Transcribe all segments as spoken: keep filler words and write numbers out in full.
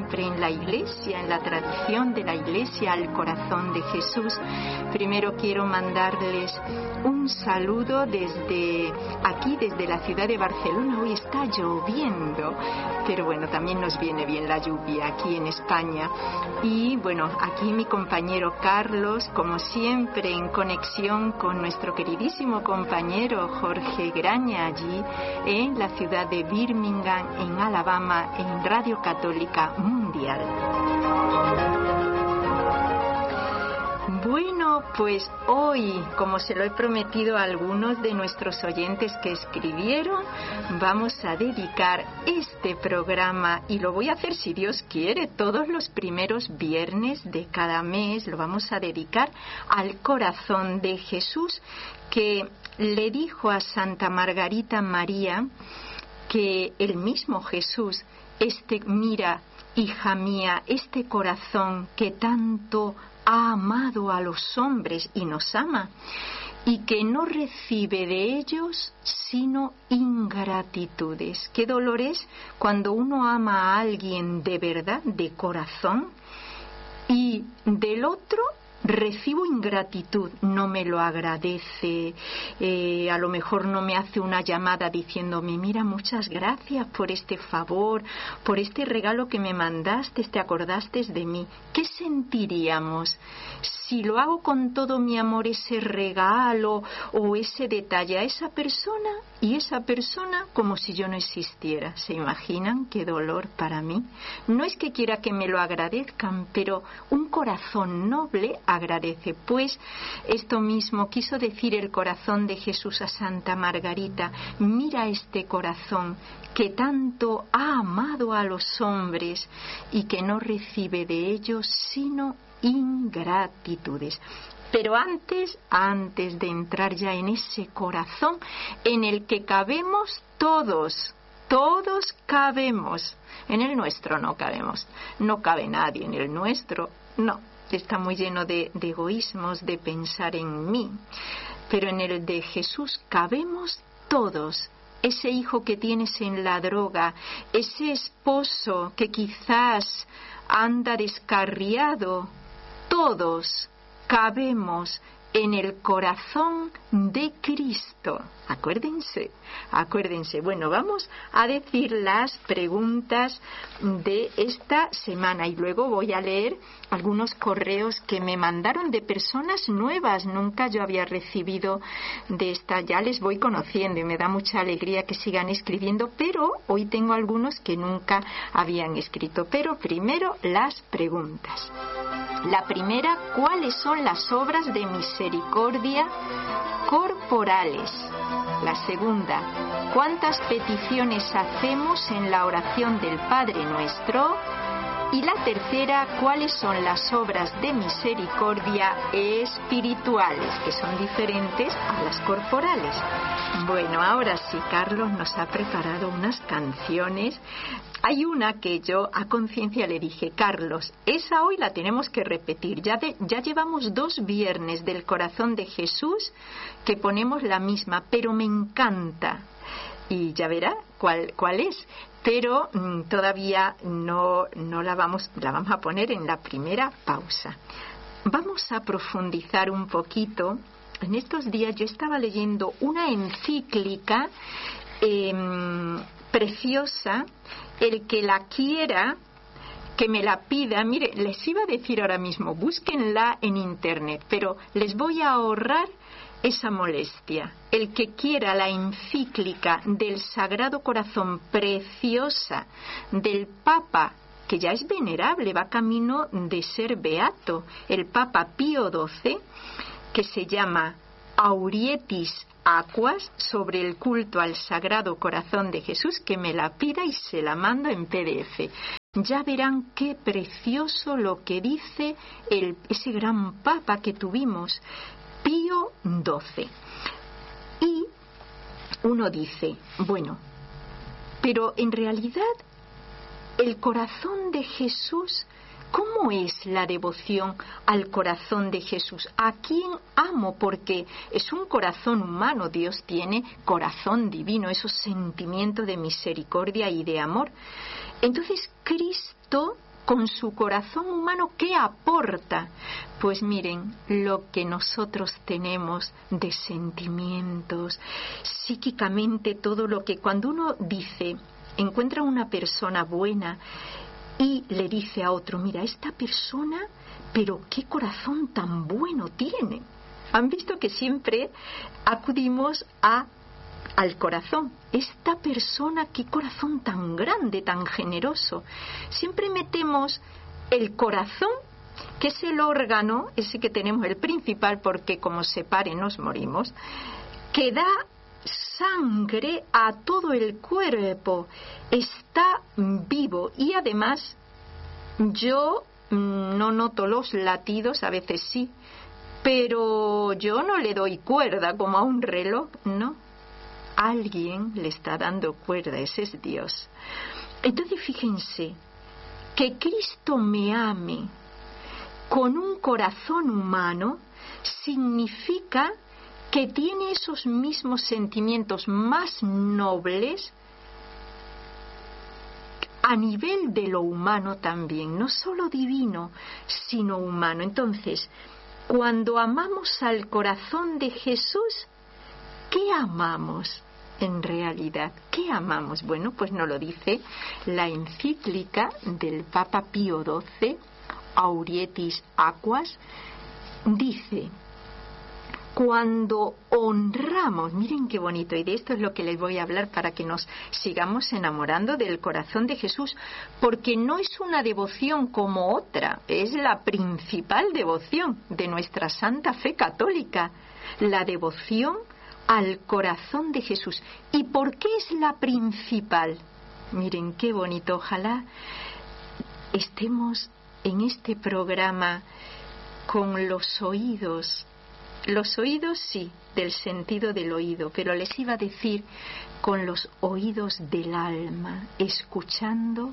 siempre en la Iglesia, en la tradición de la Iglesia, al corazón de Jesús. Primero quiero mandarles un saludo desde aquí, desde la ciudad de Barcelona. Hoy está lloviendo, pero bueno, también nos viene bien la lluvia aquí en España. Y bueno, aquí mi compañero Carlos, como siempre, en conexión con nuestro queridísimo compañero Jorge Graña, allí en la ciudad de Birmingham, en Alabama, en Radio Católica Mundial. Bueno, pues hoy, como se lo he prometido a algunos de nuestros oyentes que escribieron, vamos a dedicar este programa, y lo voy a hacer, si Dios quiere, todos los primeros viernes de cada mes, lo vamos a dedicar al corazón de Jesús, que le dijo a Santa Margarita María que el mismo Jesús, este, mira, hija mía, este corazón que tanto ha amado a los hombres y nos ama, y que no recibe de ellos sino ingratitudes. Qué dolor es cuando uno ama a alguien de verdad, de corazón, y del otro recibo ingratitud, no me lo agradece, eh, a lo mejor no me hace una llamada diciéndome, mira, muchas gracias por este favor, por este regalo que me mandaste, te acordaste de mí. ¿Qué sentiríamos si lo hago con todo mi amor, ese regalo o ese detalle a esa persona, y esa persona como si yo no existiera? ¿Se imaginan qué dolor para mí? No es que quiera que me lo agradezcan, pero un corazón noble agradece. Pues esto mismo quiso decir el corazón de Jesús a Santa Margarita. Mira este corazón que tanto ha amado a los hombres y que no recibe de ellos sino ingratitudes. Pero antes, antes de entrar ya en ese corazón en el que cabemos todos, todos cabemos. En el nuestro no cabemos, no cabe nadie en el nuestro, no. Está muy lleno de, de egoísmos, de pensar en mí. Pero en el de Jesús cabemos todos. Ese hijo que tienes en la droga, ese esposo que quizás anda descarriado, todos cabemos en el corazón de Cristo. Acuérdense, acuérdense. Bueno, vamos a decir las preguntas de esta semana y luego voy a leer algunos correos que me mandaron de personas nuevas. Nunca yo había recibido de esta, ya les voy conociendo y me da mucha alegría que sigan escribiendo, pero hoy tengo algunos que nunca habían escrito. Pero primero las preguntas. La primera, ¿cuáles son las obras de misericordia corporales? La segunda, ¿cuántas peticiones hacemos en la oración del Padre Nuestro? Y la tercera, ¿cuáles son las obras de misericordia espirituales, que son diferentes a las corporales? Bueno, ahora sí, Carlos nos ha preparado unas canciones. Hay una que yo a conciencia le dije, Carlos, esa hoy la tenemos que repetir. Ya, de, ya llevamos dos viernes del corazón de Jesús que ponemos la misma, pero me encanta. Y ya verá cuál, cuál es. Pero mmm, todavía no, no la vamos, la vamos a poner en la primera pausa. Vamos a profundizar un poquito. En estos días yo estaba leyendo una encíclica eh, preciosa. El que la quiera, que me la pida. Mire, les iba a decir ahora mismo, búsquenla en internet, pero les voy a ahorrar esa molestia. El que quiera la encíclica del Sagrado Corazón preciosa del Papa, que ya es venerable, va camino de ser beato, el Papa Pío doce, que se llama Aurietis Aquas, sobre el culto al Sagrado Corazón de Jesús, que me la pida y se la mando en P D F. Ya verán qué precioso lo que dice el, ese gran Papa que tuvimos, Pío doce. Y uno dice, bueno, pero en realidad el corazón de Jesús, ¿cómo es la devoción al corazón de Jesús? ¿A quién amo? Porque es un corazón humano, Dios tiene corazón divino, esos sentimientos de misericordia y de amor. Entonces Cristo con su corazón humano, ¿qué aporta? Pues miren, lo que nosotros tenemos de sentimientos, psíquicamente todo lo que cuando uno dice, encuentra una persona buena y le dice a otro, mira, esta persona, pero qué corazón tan bueno tiene. Han visto que siempre acudimos a al corazón. Esta persona, qué corazón tan grande, tan generoso. Siempre metemos el corazón, que es el órgano, ese que tenemos, el principal, porque como se pare nos morimos, que da sangre a todo el cuerpo, está vivo y además yo no noto los latidos, a veces sí, pero yo no le doy cuerda como a un reloj, no. Alguien le está dando cuerda, ese es Dios. Entonces fíjense, que Cristo me ame con un corazón humano significa que tiene esos mismos sentimientos más nobles a nivel de lo humano también, no solo divino, sino humano. Entonces, cuando amamos al corazón de Jesús, ¿qué amamos en realidad? ¿Qué amamos? Bueno, pues nos lo dice la encíclica del Papa Pío doce, Aurietis Aquas, dice, cuando honramos, miren qué bonito, y de esto es lo que les voy a hablar para que nos sigamos enamorando del corazón de Jesús, porque no es una devoción como otra, es la principal devoción de nuestra santa fe católica, la devoción al corazón de Jesús. ¿Y por qué es la principal? Miren qué bonito, ojalá estemos en este programa con los oídos, los oídos sí, del sentido del oído, pero les iba a decir con los oídos del alma, escuchando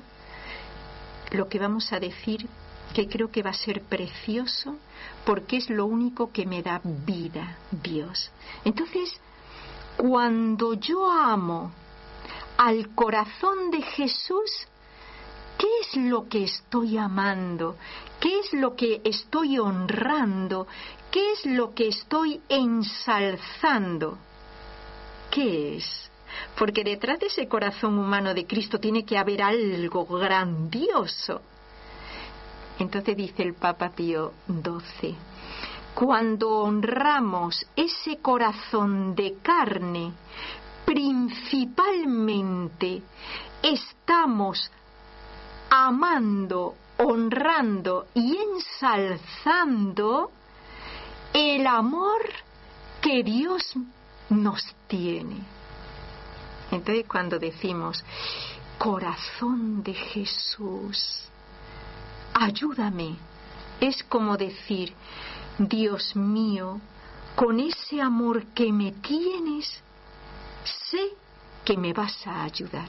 lo que vamos a decir, que creo que va a ser precioso, porque es lo único que me da vida, Dios. Entonces, cuando yo amo al corazón de Jesús, ¿qué es lo que estoy amando? ¿Qué es lo que estoy honrando? ¿Qué es lo que estoy ensalzando? ¿Qué es? Porque detrás de ese corazón humano de Cristo tiene que haber algo grandioso. Entonces dice el Papa Pío doce, cuando honramos ese corazón de carne, principalmente estamos amando, honrando y ensalzando el amor que Dios nos tiene. Entonces cuando decimos, corazón de Jesús, ayúdame, es como decir, Dios mío, con ese amor que me tienes, sé que me vas a ayudar.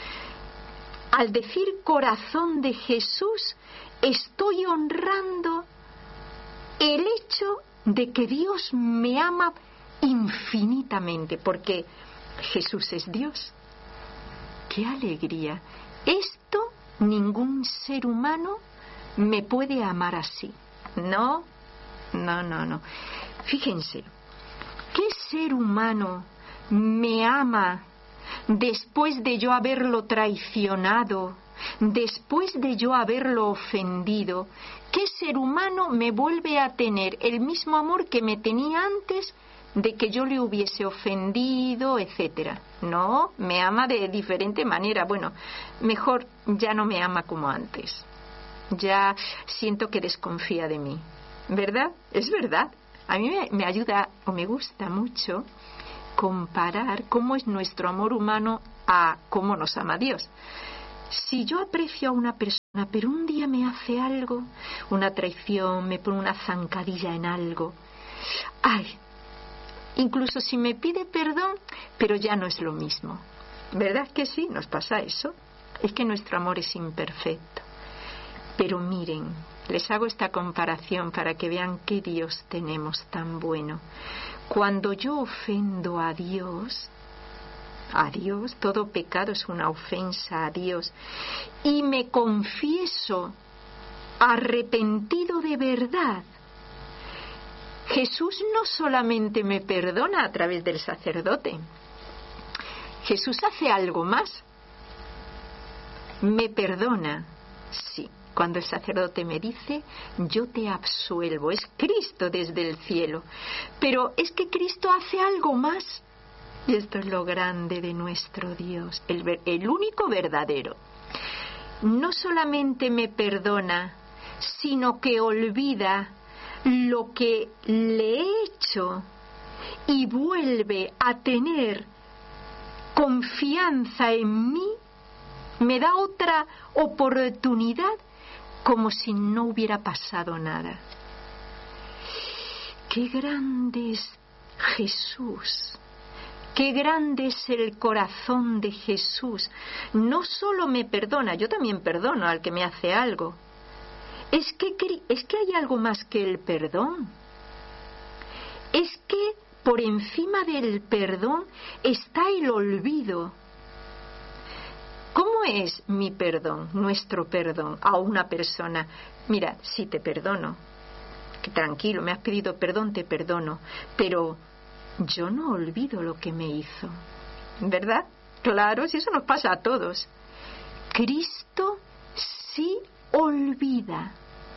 Al decir corazón de Jesús, estoy honrando el hecho de que Dios me ama infinitamente, porque Jesús es Dios. ¡Qué alegría! Esto ningún ser humano me puede amar así. No, no, no, no. Fíjense, ¿qué ser humano me ama después de yo haberlo traicionado, después de yo haberlo ofendido? ¿Qué ser humano me vuelve a tener el mismo amor que me tenía antes de que yo le hubiese ofendido, etcétera? No, me ama de diferente manera. Bueno, mejor ya no me ama como antes. Ya siento que desconfía de mí. ¿Verdad? Es verdad. A mí me, me ayuda o me gusta mucho comparar cómo es nuestro amor humano a cómo nos ama Dios. Si yo aprecio a una persona, pero un día me hace algo, una traición, me pone una zancadilla en algo, ay, incluso si me pide perdón, pero ya no es lo mismo. ¿Verdad que sí? Nos pasa eso. Es que nuestro amor es imperfecto. Pero miren, les hago esta comparación para que vean qué Dios tenemos tan bueno. Cuando yo ofendo a Dios, a Dios, todo pecado es una ofensa a Dios, y me confieso arrepentido de verdad, Jesús no solamente me perdona a través del sacerdote, Jesús hace algo más. Me perdona, sí. Cuando el sacerdote me dice, yo te absuelvo, es Cristo desde el cielo. Pero es que Cristo hace algo más. Y esto es lo grande de nuestro Dios, el, el único verdadero. No solamente me perdona, sino que olvida lo que le he hecho y vuelve a tener confianza en mí, me da otra oportunidad como si no hubiera pasado nada. ¡Qué grande es Jesús! ¡Qué grande es el corazón de Jesús! No solo me perdona, yo también perdono al que me hace algo. Es que, es que hay algo más que el perdón. Es que por encima del perdón está el olvido. ¿Cómo es mi perdón, nuestro perdón a una persona? Mira, sí te perdono, que tranquilo, me has pedido perdón, te perdono, pero yo no olvido lo que me hizo, ¿verdad? Claro, si eso nos pasa a todos. Cristo sí olvida.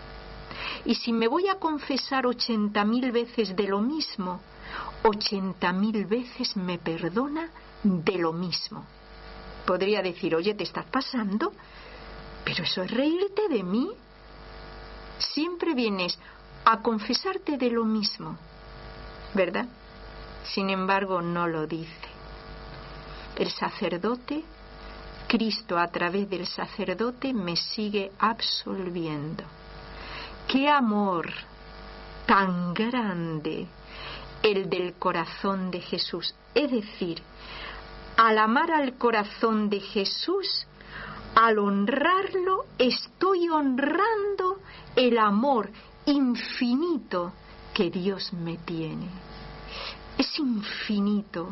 Y si me voy a confesar ochenta mil veces de lo mismo, ochenta mil veces me perdona de lo mismo. Podría decir, oye, te estás pasando, pero eso es reírte de mí. Siempre vienes a confesarte de lo mismo, ¿verdad? Sin embargo, no lo dice. El sacerdote, Cristo a través del sacerdote me sigue absolviendo. ¡Qué amor tan grande el del corazón de Jesús! Es decir, al amar al corazón de Jesús, al honrarlo, estoy honrando el amor infinito que Dios me tiene. Es infinito.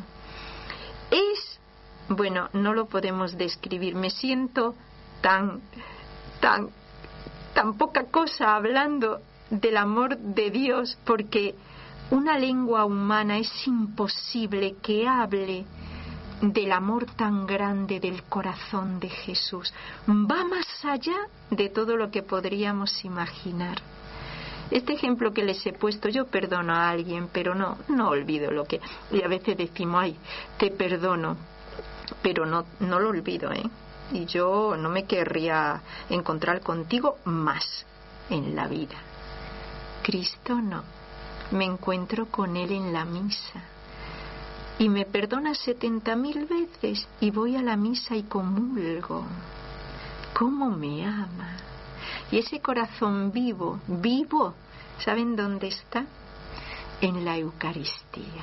Es, bueno, no lo podemos describir. Me siento tan, tan, tan poca cosa hablando del amor de Dios, porque una lengua humana es imposible que hable del amor tan grande del corazón de Jesús. Va más allá de todo lo que podríamos imaginar. Este ejemplo que les he puesto, yo perdono a alguien, pero no, no olvido lo que... Y a veces decimos, ay, te perdono, pero no, no lo olvido, ¿eh? Y yo no me querría encontrar contigo más en la vida. Cristo no. Me encuentro con Él en la misa. Y me perdona setenta mil veces y voy a la misa y comulgo. ¿Cómo me ama? Y ese corazón vivo, vivo, ¿saben dónde está? En la Eucaristía.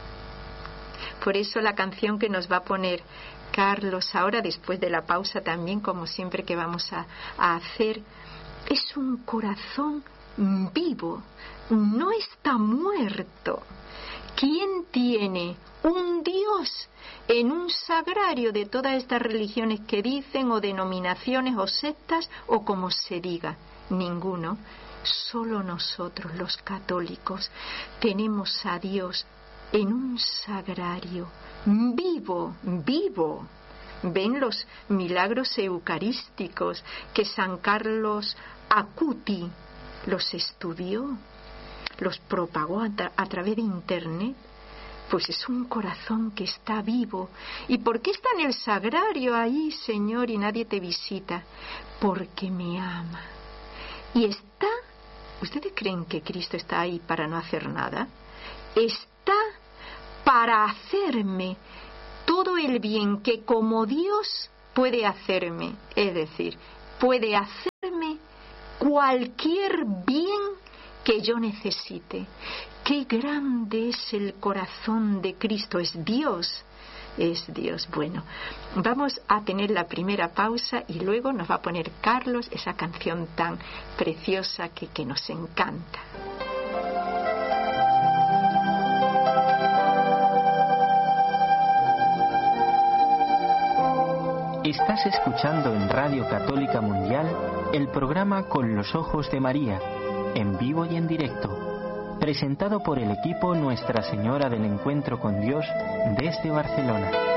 Por eso la canción que nos va a poner Carlos ahora, después de la pausa también, como siempre que vamos a, a hacer, es un corazón vivo, no está muerto. ¿Quién tiene un Dios en un sagrario de todas estas religiones que dicen, o denominaciones, o sectas, o como se diga? Ninguno. Solo nosotros, los católicos, tenemos a Dios en un sagrario vivo, vivo. Ven los milagros eucarísticos que San Carlos Acuti los estudió, los propagó a, tra- a través de internet. Pues es un corazón que está vivo. ¿Y por qué está en el sagrario ahí, Señor, y nadie te visita? Porque me ama. Y está, ¿ustedes creen que Cristo está ahí para no hacer nada? Está para hacerme todo el bien que como Dios puede hacerme. Es decir, puede hacerme cualquier bien que yo necesite. ¡Qué grande es el corazón de Cristo! Es Dios, es Dios. Bueno, vamos a tener la primera pausa y luego nos va a poner Carlos esa canción tan preciosa que, que nos encanta. Estás escuchando en Radio Católica Mundial el programa Con los Ojos de María, en vivo y en directo, presentado por el equipo Nuestra Señora del Encuentro con Dios desde Barcelona.